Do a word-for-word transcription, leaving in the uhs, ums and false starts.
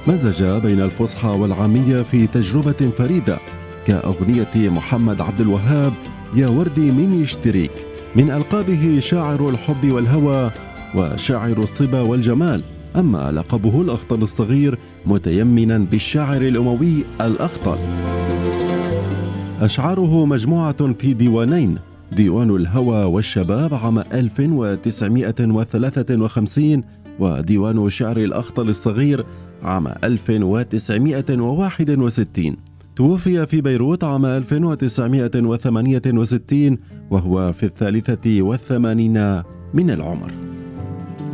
مزج بين الفصحى والعامية في تجربة فريدة كأغنية محمد عبد الوهاب يا وردي مين يشتريك، من ألقابه شاعر الحب والهوى وشاعر الصبا والجمال، أما لقبه الأخطل الصغير متيمنا بالشاعر الأموي الأخطل. أشعاره مجموعة في ديوانين، ديوان الهوى والشباب عام ألف وتسعمائة وثلاثة وخمسين وديوان شعر الأخطل الصغير عام ألف وتسعمائة وواحد وستين. توفي في بيروت عام ألف وتسعمائة وثمانية وستين وهو في الثالثة والثمانين من العمر.